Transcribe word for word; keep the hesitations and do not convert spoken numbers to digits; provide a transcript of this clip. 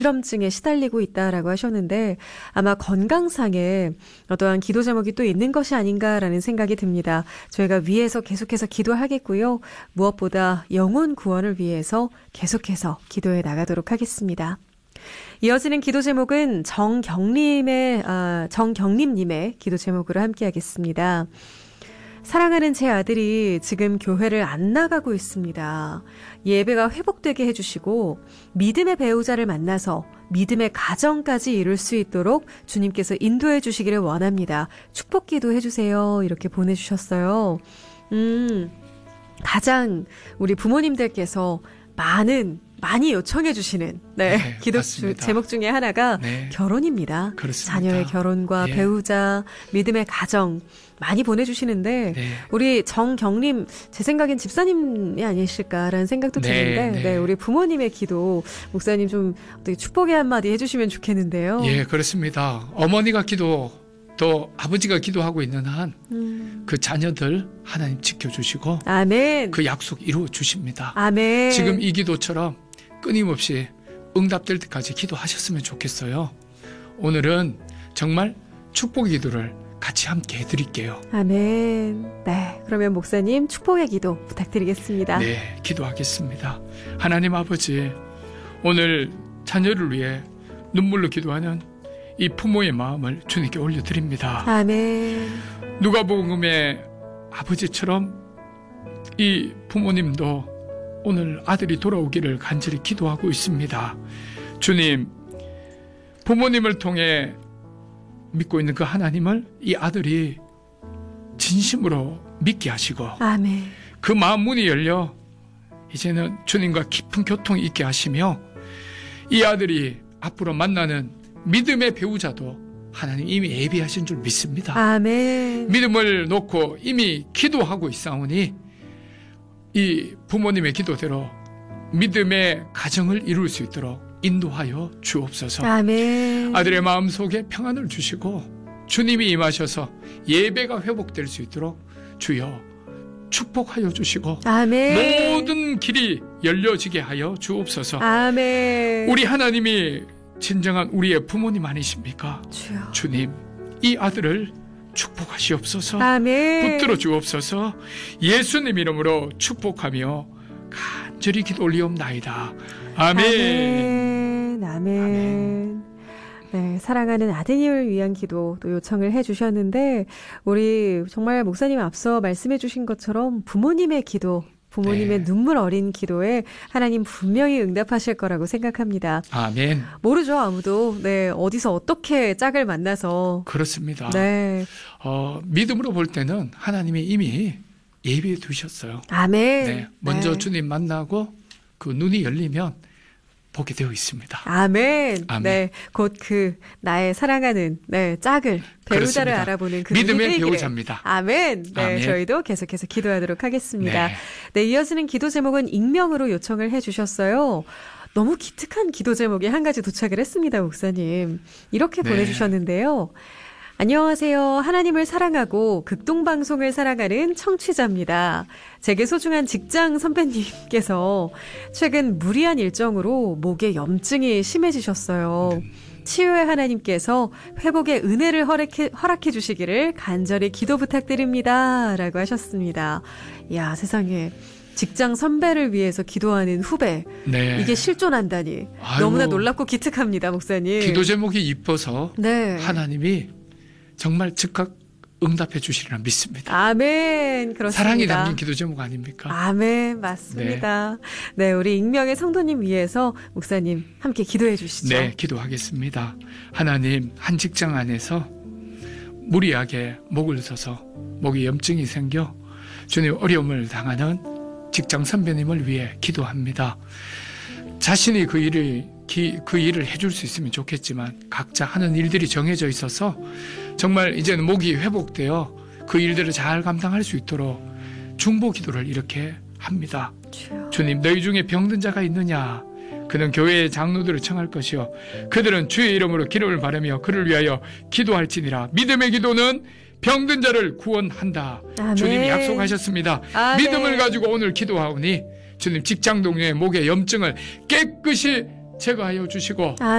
불면증에 시달리고 있다라고 하셨는데 아마 건강상에 어떠한 기도 제목이 또 있는 것이 아닌가라는 생각이 듭니다. 저희가 위에서 계속해서 기도하겠고요. 무엇보다 영혼 구원을 위해서 계속해서 기도해 나가도록 하겠습니다. 이어지는 기도 제목은 정경림의 아, 정경림님의 기도 제목으로 함께하겠습니다. 사랑하는 제 아들이 지금 교회를 안 나가고 있습니다. 예배가 회복되게 해주시고 믿음의 배우자를 만나서 믿음의 가정까지 이룰 수 있도록 주님께서 인도해 주시기를 원합니다. 축복 기도해 주세요. 이렇게 보내주셨어요. 음, 가장 우리 부모님들께서 많은 많이 요청해 주시는 네, 네, 기도 주, 제목 중에 하나가 네. 결혼입니다. 그렇습니다. 자녀의 결혼과 예. 배우자, 믿음의 가정 많이 보내주시는데 네. 우리 정경림 제 생각엔 집사님이 아니실까라는 생각도 네, 드는데 네. 네, 우리 부모님의 기도 목사님 좀 어떻게 축복의 한마디 해주시면 좋겠는데요. 예, 그렇습니다. 어머니가 기도 또 아버지가 기도하고 있는 한 그 음. 자녀들 하나님 지켜주시고 아멘. 그 약속 이루어 주십니다. 아멘. 지금 이 기도처럼 끊임없이 응답될 때까지 기도하셨으면 좋겠어요. 오늘은 정말 축복 기도를 같이 함께 해드릴게요. 아멘. 네, 그러면 목사님 축복의 기도 부탁드리겠습니다. 네, 기도하겠습니다. 하나님 아버지, 오늘 자녀를 위해 눈물로 기도하는 이 부모의 마음을 주님께 올려드립니다. 아멘. 누가복음의 아버지처럼 이 부모님도 오늘 아들이 돌아오기를 간절히 기도하고 있습니다. 주님, 부모님을 통해 믿고 있는 그 하나님을 이 아들이 진심으로 믿게 하시고 아멘. 그 마음 문이 열려 이제는 주님과 깊은 교통이 있게 하시며 이 아들이 앞으로 만나는 믿음의 배우자도 하나님 이미 예비하신 줄 믿습니다. 아멘. 믿음을 놓고 이미 기도하고 있사오니 이 부모님의 기도대로 믿음의 가정을 이룰 수 있도록 인도하여 주옵소서. 아멘. 아들의 마음속에 평안을 주시고 주님이 임하셔서 예배가 회복될 수 있도록 주여 축복하여 주시고 아멘. 모든 길이 열려지게 하여 주옵소서. 아멘. 우리 하나님이 진정한 우리의 부모님 아니십니까? 주여. 주님, 이 아들을 축복하시옵소서. 아멘. 붙들어 주옵소서. 예수님 이름으로 축복하며 간절히 기도 올리옵나이다. 아멘. 아멘. 아멘. 아멘. 네, 사랑하는 아드님을 위한 기도 또 요청을 해주셨는데 우리 정말 목사님 앞서 말씀해 주신 것처럼 부모님의 기도, 부모님의 네. 눈물 어린 기도에 하나님 분명히 응답하실 거라고 생각합니다. 아멘. 모르죠, 아무도. 네, 어디서 어떻게 짝을 만나서. 그렇습니다. 네. 어, 믿음으로 볼 때는 하나님이 이미 예비해 두셨어요. 아멘. 네, 먼저 네. 주님 만나고 그 눈이 열리면 보게 되어 있습니다. 아멘. 아멘. 네, 곧 그 나의 사랑하는 네 짝을 배우자를 그렇습니다. 알아보는 그 믿음의 배우자입니다. 아멘. 네, 아멘. 저희도 계속해서 기도하도록 하겠습니다. 네. 네, 이어지는 기도 제목은 익명으로 요청을 해주셨어요. 너무 기특한 기도 제목이 한 가지 도착을 했습니다, 목사님. 이렇게 네. 보내주셨는데요. 안녕하세요. 하나님을 사랑하고 극동방송을 사랑하는 청취자입니다. 제게 소중한 직장 선배님께서 최근 무리한 일정으로 목에 염증이 심해지셨어요. 치유의 하나님께서 회복의 은혜를 허락해, 허락해 주시기를 간절히 기도 부탁드립니다. 라고 하셨습니다. 이야, 세상에. 직장 선배를 위해서 기도하는 후배. 네. 이게 실존한다니. 아이고, 너무나 놀랍고 기특합니다, 목사님. 기도 제목이 이뻐서 네. 하나님이 정말 즉각 응답해 주시리라 믿습니다. 아멘. 그렇습니다. 사랑이 담긴 기도 제목 아닙니까? 아멘. 맞습니다. 네, 네 우리 익명의 성도님 위해서 목사님 함께 기도해 주시죠. 네, 기도하겠습니다. 하나님, 한 직장 안에서 무리하게 목을 서서 목에 염증이 생겨 주님 어려움을 당하는 직장 선배님을 위해 기도합니다. 자신이 그 일을 기, 그 일을 해줄 수 있으면 좋겠지만 각자 하는 일들이 정해져 있어서 정말 이제는 목이 회복되어 그 일들을 잘 감당할 수 있도록 중보 기도를 이렇게 합니다. 주여. 주님, 너희 중에 병든 자가 있느냐? 그는 교회의 장로들을 청할 것이요 그들은 주의 이름으로 기름을 바르며 그를 위하여 기도할지니라. 믿음의 기도는 병든 자를 구원한다. 아멘. 주님이 약속하셨습니다. 아멘. 믿음을 가지고 오늘 기도하오니 주님 직장 동료의 목에 염증을 깨끗이 제거하여 주시고 아멘.